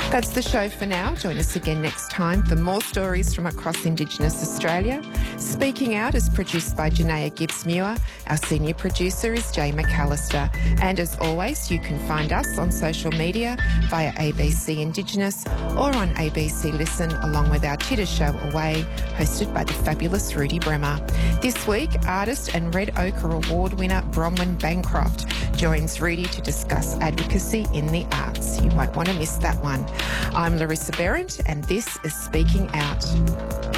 That's the show for now. Join us again next time for more stories from across Indigenous Australia. Speaking Out is produced by Janaea Gibbs-Muir. Our senior producer is Jay McAllister. And as always, you can find us on social media via ABC Indigenous or on ABC Listen, along with our Chitter Show Away, hosted by the fabulous Rudy Bremer. This week, artist and Red Ochre Award winner Bronwyn Bancroft joins Rudy to discuss advocacy in the arts. You won't want to miss that one. I'm Larissa Behrendt, and this is Speaking Out.